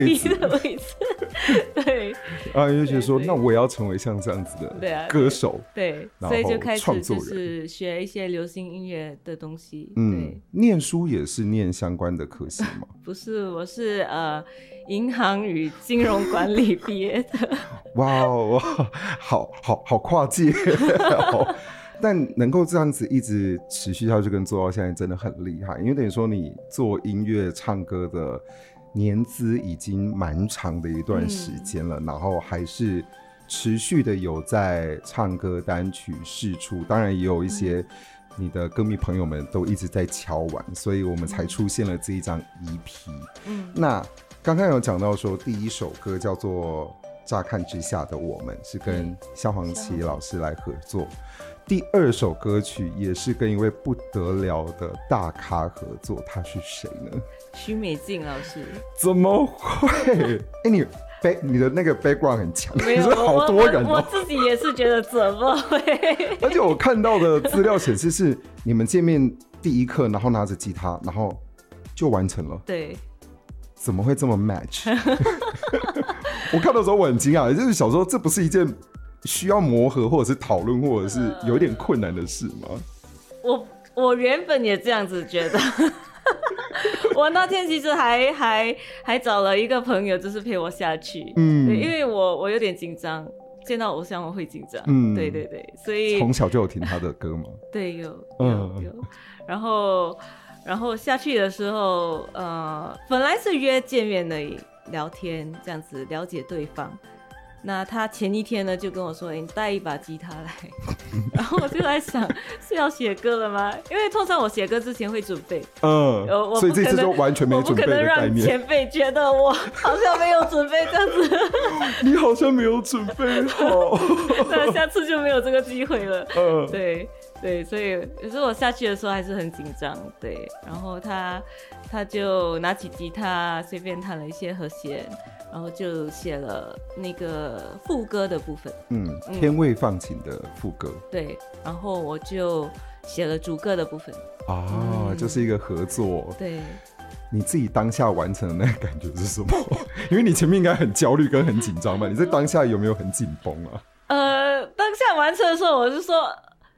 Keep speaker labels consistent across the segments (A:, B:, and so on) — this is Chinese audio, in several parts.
A: 逼了我一次对
B: 啊，你就觉得说那我也要成为像这样子的歌手，
A: 对，所以就开始就是学一些流行音乐的东西。对，
B: 念书也是念相关的科系吗？
A: 不是，我是银行与金融管理毕业的。
B: 哇哦，好跨界但能够这样子一直持续下去跟做到现在真的很厉害，因为等于说你做音乐唱歌的年资已经蛮长的一段时间了，然后还是持续的有在唱歌单曲释出，当然也有一些你的歌迷朋友们都一直在敲碗，所以我们才出现了这一张 EP。那刚刚有讲到说第一首歌叫做乍看之下的我们，是跟萧煌奇老师来合作，第二首歌曲也是跟一位不得了的大咖合作，他是谁呢？
A: 许美静老师。
B: 怎么会？你的那个 background 很强，
A: 没有，
B: 好多人
A: 我自己也是觉得怎么会？
B: 而且我看到的资料显示是你们见面第一刻，然后拿着吉他，然后就完成了。
A: 对，
B: 怎么会这么 match？ 我看到的时候我很惊讶，就是小时候这不是一件需要磨合或者是讨论或者是有点困难的事吗？
A: 我原本也这样子觉得。我那天其实还找了一个朋友，就是陪我下去，对，因为我有点紧张，见到偶像我会紧张，对对对，所以
B: 从小就有听他的歌吗？
A: 对，有，然后下去的时候，本来是约见面而已，聊天这样子了解对方。那他前一天呢就跟我说：“你带一把吉他来。”然后我就在想，是要写歌了吗？因为通常我写歌之前会准备，
B: 所以这次就完全没准备的概念。
A: 我不可能让前辈觉得我好像没有准备这样子。
B: 你好像没有准备好，
A: 那下次就没有这个机会了。对对，所以有时候我下去的时候还是很紧张。对，然后他就拿起吉他随便弹了一些和弦。然后就写了那个副歌的部分，
B: 天未放晴的副歌，
A: 对，然后我就写了主歌的部分，
B: 就是一个合作。
A: 对，
B: 你自己当下完成的那个感觉是什么？因为你前面应该很焦虑跟很紧张嘛，你在当下有没有很紧绷啊？
A: 当下完成的时候，我就说，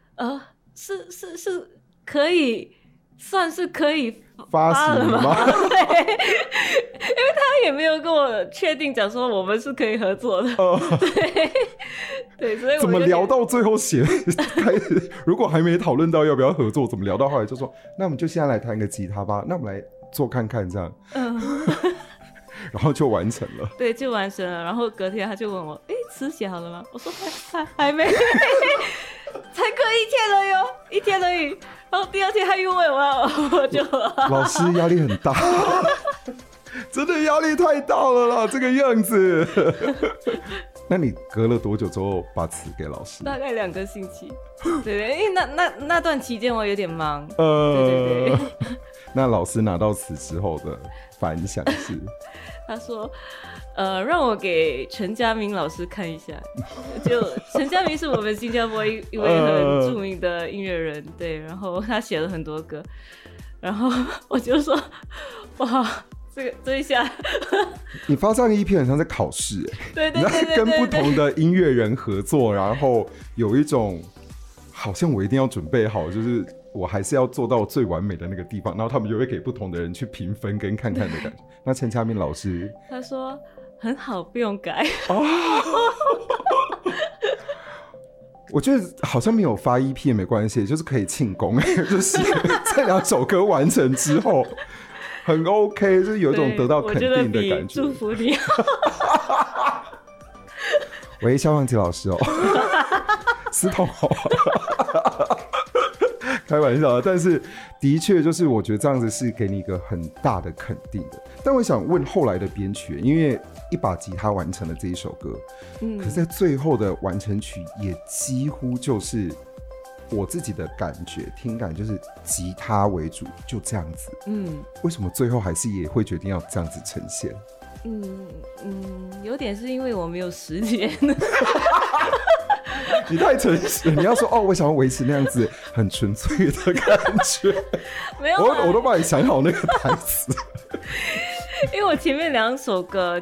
A: 是可以，算是可以
B: 发行了吗？
A: 对，因为他也没有跟我确定讲说我们是可以合作的。对，所以我
B: 怎么聊到最后写开始，如果还没讨论到要不要合作，怎么聊到后来就说，那我们就现在来弹个吉他吧，那我们来做看看这样。然后就完成了。
A: 对，就完成了。然后隔天他就问我，词写好了吗？我说还没。才隔1天而已，然后第二天他又问我就
B: 老师压力很大，真的压力太大了啦，这个样子。那你隔了多久之后把词给老师？
A: 大概2个星期。对，因为那段期间我有点忙。对。
B: 那老师拿到词之后的反响是？
A: 他说让我给陈嘉明老师看一下。就陈嘉明是我们新加坡一位很著名的音乐人，对，然后他写了很多歌，然后我就说哇，这一下
B: 你发上一篇很像在考试。
A: 对，
B: 你在跟不同的音乐人合作，然后有一种好像我一定要准备好，就是我还是要做到最完美的那个地方，然后他们就会给不同的人去评分跟看看的感觉。那陈嘉明老师
A: 他说很好，不用改。
B: 我觉得好像没有发EP也没关系，就是可以庆功。就是这2首歌完成之后很 OK， 就是有一种得到肯定的感觉。
A: 祝福你。
B: 喂，萧煌奇老师哦。私通哦。开玩笑的，但是的确就是我觉得这样子是给你一个很大的肯定的。但我想问后来的编曲，因为一把吉他完成了这一首歌，可是在最后的完成曲也几乎就是我自己的感觉听感就是吉他为主，就这样子。为什么最后还是也会决定要这样子呈现？
A: 有点是因为我没有时间。
B: 你太诚实了，你要说我想要维持那样子很纯粹的感觉。
A: 没有，
B: 我都帮你想好那个台词。
A: 因为我前面2首歌